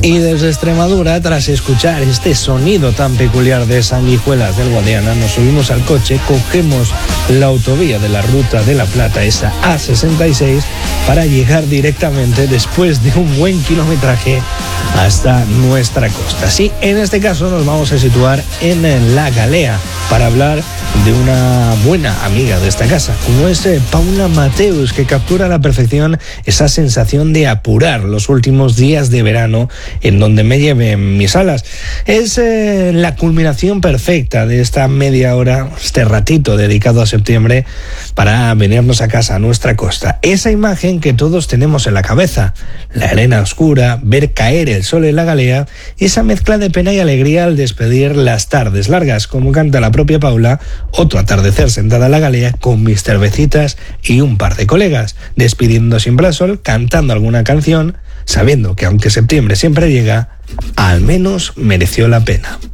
Y desde Extremadura, tras escuchar este sonido tan peculiar de Sanguijuelas del Guadiana, nos subimos al coche, cogemos la autovía de la Ruta de la Plata, esa A66, para llegar directamente, después de un buen kilometraje, hasta nuestra costa. Sí, en este caso nos vamos a situar en La Galea para hablar de una buena amiga de esta casa, como es Paula Mateus, que captura a la perfección esa sensación de apurar los últimos días de verano en donde me lleven mis alas. Es la culminación perfecta de esta media hora, este ratito dedicado a septiembre, para venirnos a casa, a nuestra costa. Esa imagen que todos tenemos en la cabeza, la arena oscura, ver caer el sol en La Galea, esa mezcla de pena y alegría al despedir las tardes largas, como canta la propia Paula, otro atardecer sentada en La Galea con mis cervecitas y un par de colegas, despidiendo siempre al sol, cantando alguna canción, sabiendo que aunque septiembre siempre llega, al menos mereció la pena.